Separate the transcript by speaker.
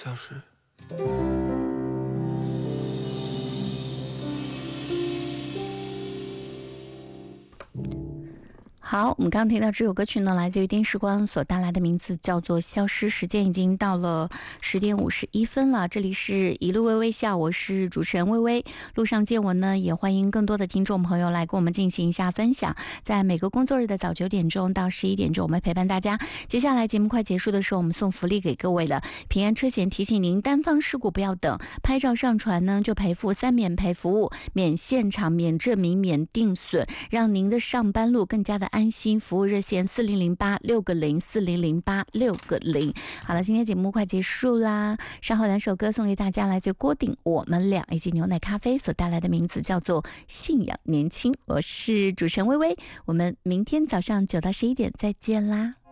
Speaker 1: 消失。
Speaker 2: 好，我们刚刚听到这首歌曲呢，来自于丁世光所带来的名字叫做《消失》。时间已经到了10:51了，这里是一路微微笑，我是主持人微微。路上见我呢，也欢迎更多的听众朋友来跟我们进行一下分享。在每个工作日的早9点钟到11点钟，我们陪伴大家。接下来节目快结束的时候，我们送福利给各位了。平安车险提醒您，单方事故不要等，拍照上传呢就赔付3免赔服务，免现场、免证明、免定损，让您的上班路更加的安心。服务热线4008-6个0，4008-6个0。好了，今天节目快结束啦，稍后2首歌送给大家，来自郭顶我们俩以及牛奶咖啡所带来的名字叫做信仰年轻。我是主持人微微，我们明天早上9到11点再见啦。